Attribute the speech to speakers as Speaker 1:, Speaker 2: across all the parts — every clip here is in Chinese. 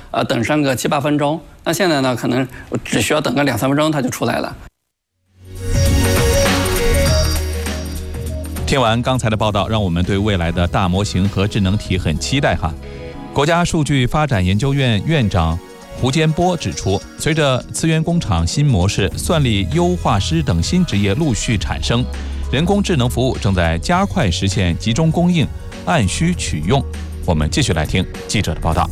Speaker 1: 等上个7、8分钟。那现在呢，可能只需要等个2、3分钟它就出来了。
Speaker 2: 听完刚才的报道，让我们对未来的大模型和智能体很期待哈。国家数据发展研究院院长胡坚波指出，随着词源工厂新模式、算力优化师等新职业陆续产生，人工智能服务正在加快实现集中供应、按需取用。我们继续来听记者的报道。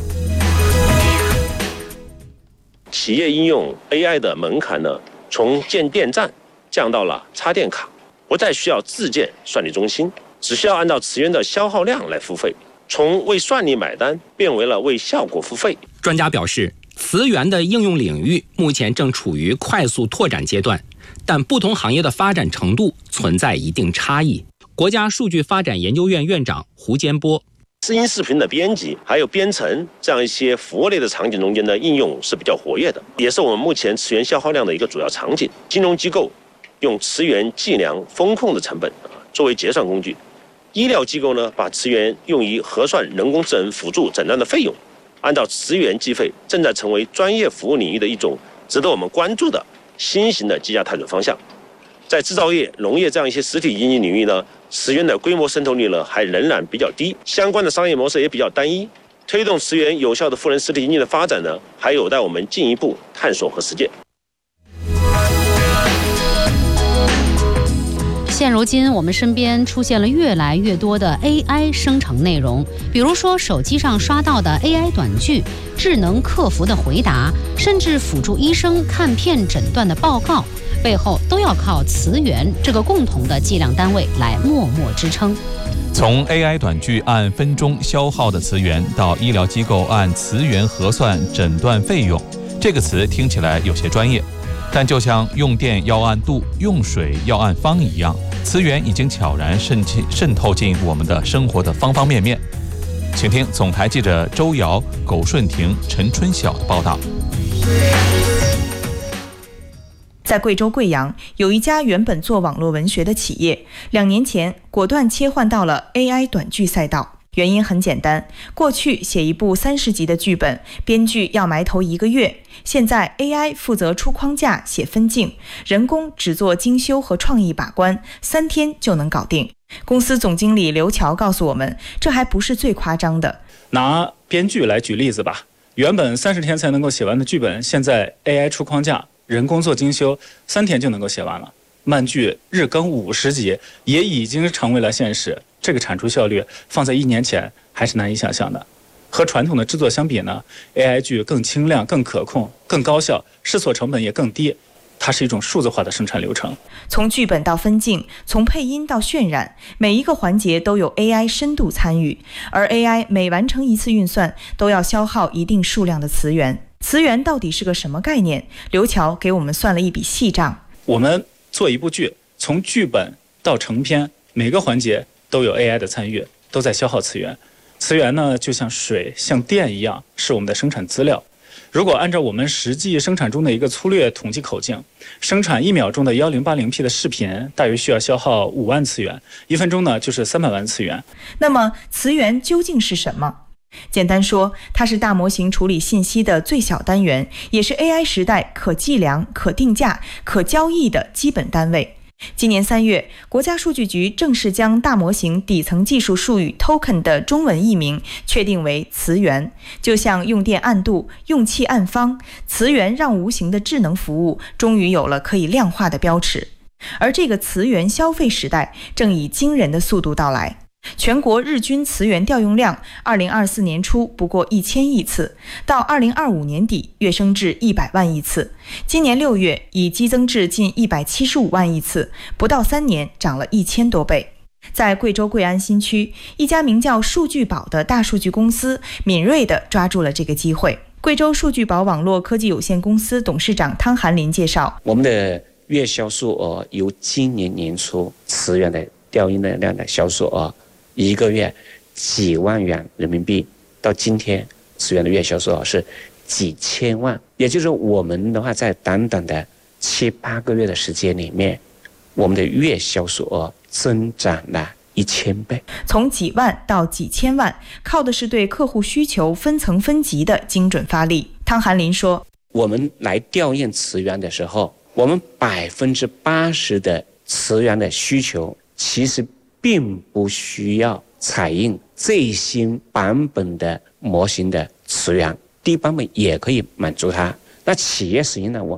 Speaker 3: 企业应用 AI 的门槛呢，从建电站降到了插电卡，不再需要自建算力中心，只需要按照词源的消耗量来付费，从为算力买单变为了为效果付费。
Speaker 4: 专家表示，词源的应用领域目前正处于快速拓展阶段，但不同行业的发展程度存在一定差异。国家数据发展研究院院长胡坚波，
Speaker 3: 声音视频的编辑还有编程这样一些服务类的场景中间的应用是比较活跃的，也是我们目前词源消耗量的一个主要场景。金融机构用词源计量风控的成本作为结算工具，医疗机构呢把词源用于核算人工智能辅助诊断的费用，按照词源计费正在成为专业服务领域的一种值得我们关注的新型的机甲探索方向。在制造业、农业这样一些实体经济领域呢，词源的规模渗透率呢还仍然比较低，相关的商业模式也比较单一，推动词源有效的赋能实体经济的发展呢，还有待我们进一步探索和实践。
Speaker 5: 现如今，我们身边出现了越来越多的 AI 生成内容，比如说手机上刷到的 AI 短剧、智能客服的回答，甚至辅助医生看片诊断的报告，背后都要靠词源这个共同的计量单位来默默支撑。
Speaker 2: 从 AI 短剧按分钟消耗的词源，到医疗机构按词源核算诊断费用，这个词听起来有些专业，但就像用电要按度、用水要按方一样，词源已经悄然渗透进我们的生活的方方面面。请听总台记者周瑶、苟顺婷、陈春晓的报道。
Speaker 6: 在贵州贵阳，有一家原本做网络文学的企业，2年前果断切换到了 AI 短剧赛道。原因很简单，过去写一部30集的剧本，编剧要埋头1个月，现在 AI 负责出框架、写分镜，人工只做精修和创意把关，3天就能搞定。公司总经理刘桥告诉我们，这还不是最夸张的。
Speaker 7: 拿编剧来举例子吧，原本30天才能够写完的剧本，现在 AI 出框架，人工做精修，3天就能够写完了。漫剧日更50集也已经成为了现实，这个产出效率放在1年前还是难以想象的。和传统的制作相比呢， AI 剧更轻量、更可控、更高效，试错成本也更低。它是一种数字化的生产流程，
Speaker 6: 从剧本到分镜，从配音到渲染，每一个环节都有 AI 深度参与，而 AI 每完成一次运算都要消耗一定数量的词源。词源到底是个什么概念？刘桥给我们算了一笔细账。
Speaker 7: 我们做一部剧，从剧本到成片，每个环节都有 AI 的参与，都在消耗词源。词源呢，就像水、像电一样，是我们的生产资料。如果按照我们实际生产中的一个粗略统计口径，生产1秒钟的 1080P 的视频，大约需要消耗5万词源，1分钟呢就是300万词源。
Speaker 6: 那么词源究竟是什么？简单说，它是大模型处理信息的最小单元，也是 AI 时代可计量、可定价、可交易的基本单位。今年3月，国家数据局正式将大模型底层技术术语 token 的中文译名确定为词源。就像用电按度、用气按方，词源让无形的智能服务终于有了可以量化的标尺。而这个词源消费时代正以惊人的速度到来。全国日均词源调用量2024年初不过1000亿次，到2025年底跃升至100万亿次，今年6月已激增至近175万亿次，不到3年涨了1000多倍。在贵州贵安新区，一家名叫数据宝的大数据公司敏锐地抓住了这个机会。贵州数据宝网络科技有限公司董事长汤寒林介绍，
Speaker 8: 我们的月销售额由今年年初词源的调用量的销售额1个月几万元人民币，到今天词源的月销售额是几千万，也就是我们的话，在短短的7、8个月的时间里面，我们的月销售额增长了 1000倍。
Speaker 6: 从几万到几千万，靠的是对客户需求分层分级的精准发力。汤寒林说，
Speaker 8: 我们来调研词源的时候，我们80%的词源的需求其实并不需要采用最新版本的模型的词源，低版本也可以满足它。那企业使用呢，我